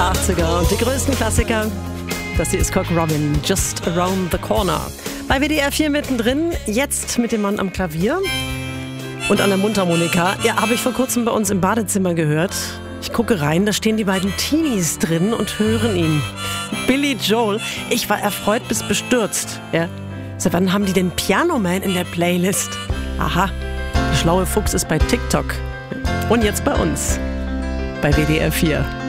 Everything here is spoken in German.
80er und die größten Klassiker. Das hier ist Cock Robin, Just Around the Corner. Bei WDR 4 mittendrin, jetzt mit dem Mann am Klavier und an der Mundharmonika. Ja, habe ich vor kurzem bei uns im Badezimmer gehört. Ich gucke rein, da stehen die beiden Teenies drin und hören ihn. Billy Joel. Ich war erfreut bis bestürzt. Ja. Seit wann haben die den Piano Man in der Playlist? Aha, der schlaue Fuchs ist bei TikTok. Und jetzt bei uns, bei WDR 4.